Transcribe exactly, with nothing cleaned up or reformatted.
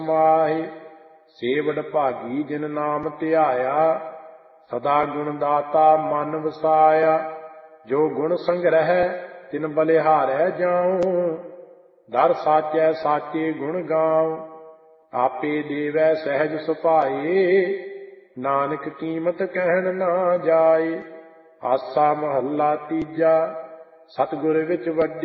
ਸਮਾਹਿ। ਸੇਵੜ ਭਾਗੀ ਜਿਨ ਨਾਮ ਧਿਆਇਆ, ਸਦਾ ਗੁਣ ਦਾਤਾ ਮਨ ਵਸਾਇਆ। ਜੋ ਗੁਣ ਸੰਗ੍ਰਹਿ ਤਿਨ ਬਲਿਹਾਰੈ ਜਾਉ, ਦਰ ਸਾਚੈ ਸਾਚੇ ਗੁਣ ਗਾਉ। ਆਪੇ ਦੇਵੈ ਸਹਿਜ ਸੁਭਾਏ, ਨਾਨਕ ਕੀਮਤ ਕਹਿਣ ਨਾ ਜਾਏ। ਆਸਾ ਮਹੱਲਾ ਤੀਜਾ। ਸਤਿਗੁਰ ਵਿੱਚ ਵੱਡੀ